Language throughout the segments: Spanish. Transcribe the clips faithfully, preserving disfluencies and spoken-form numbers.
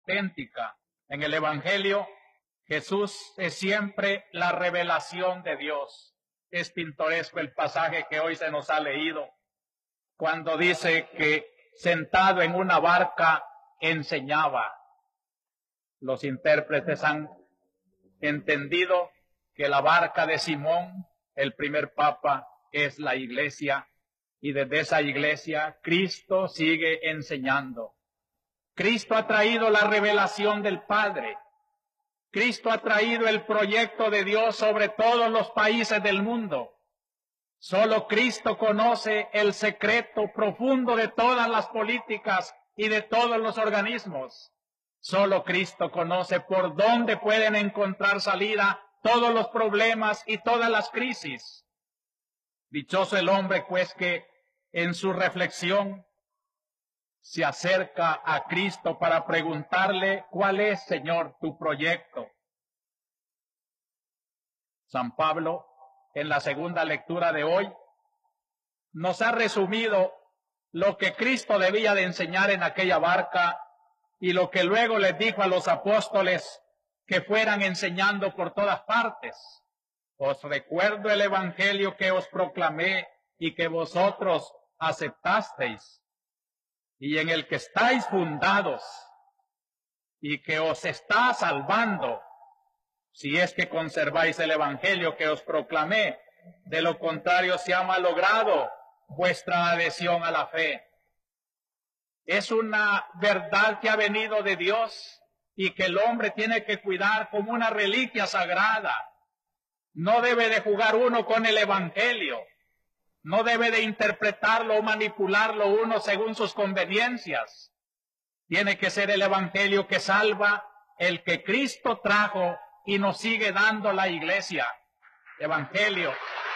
auténtica. En el Evangelio, Jesús es siempre la revelación de Dios. Es pintoresco el pasaje que hoy se nos ha leído, cuando dice que sentado en una barca enseñaba. Los intérpretes han entendido que la barca de Simón, el primer papa, es la iglesia, y desde esa iglesia Cristo sigue enseñando. Cristo ha traído la revelación del Padre. Cristo ha traído el proyecto de Dios sobre todos los países del mundo. Solo Cristo conoce el secreto profundo de todas las políticas y de todos los organismos. Solo Cristo conoce por dónde pueden encontrar salida todos los problemas y todas las crisis. Dichoso el hombre, pues, que en su reflexión se acerca a Cristo para preguntarle: ¿cuál es, Señor, tu proyecto? San Pablo, en la segunda lectura de hoy, nos ha resumido lo que Cristo debía de enseñar en aquella barca y lo que luego les dijo a los apóstoles que fueran enseñando por todas partes. Os recuerdo el evangelio que os proclamé y que vosotros aceptasteis, y en el que estáis fundados, y que os está salvando, si es que conserváis el evangelio que os proclamé. De lo contrario, se ha malogrado vuestra adhesión a la fe. Es una verdad que ha venido de Dios y que el hombre tiene que cuidar como una reliquia sagrada. No debe de jugar uno con el evangelio. No debe de interpretarlo o manipularlo uno según sus conveniencias. Tiene que ser el evangelio que salva, el que Cristo trajo y nos sigue dando la iglesia. Evangelio.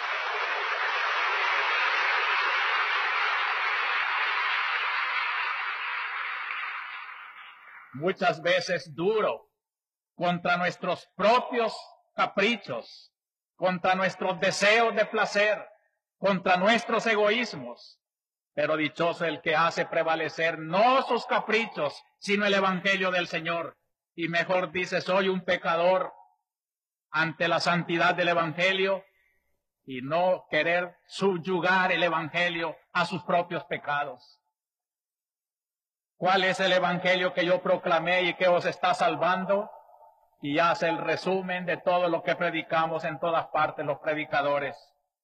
Muchas veces duro contra nuestros propios caprichos, contra nuestros deseos de placer, contra nuestros egoísmos. Pero dichoso el que hace prevalecer no sus caprichos, sino el evangelio del Señor. Y mejor dice: soy un pecador ante la santidad del evangelio, y no querer subyugar el evangelio a sus propios pecados. ¿Cuál es el evangelio que yo proclamé y que os está salvando? Y hace el resumen de todo lo que predicamos en todas partes los predicadores.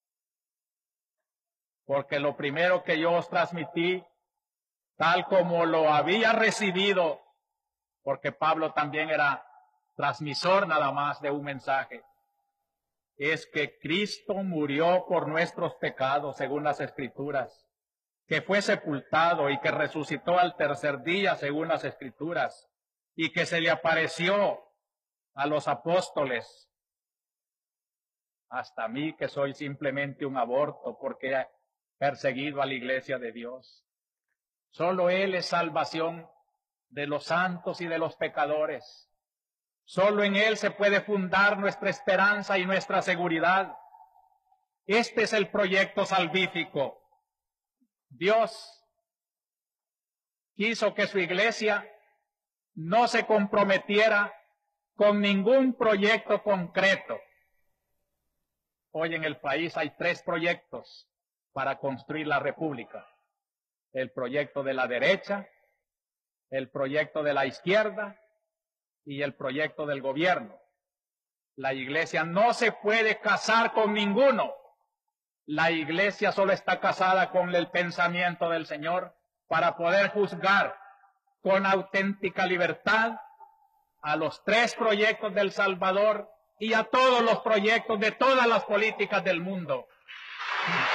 Porque lo primero que yo os transmití, tal como lo había recibido, porque Pablo también era transmisor nada más de un mensaje, es que Cristo murió por nuestros pecados según las Escrituras, que fue sepultado y que resucitó al tercer día según las Escrituras, y que se le apareció a los apóstoles, hasta a mí que soy simplemente un aborto porque he perseguido a la iglesia de Dios. Solo Él es salvación de los santos y de los pecadores. Solo en Él se puede fundar nuestra esperanza y nuestra seguridad. Este es el proyecto salvífico. Dios quiso que su iglesia no se comprometiera con ningún proyecto concreto. Hoy en el país hay tres proyectos para construir la república: el proyecto de la derecha, el proyecto de la izquierda y el proyecto del gobierno. La iglesia no se puede casar con ninguno. La iglesia solo está casada con el pensamiento del Señor para poder juzgar con auténtica libertad a los tres proyectos del Salvador y a todos los proyectos de todas las políticas del mundo.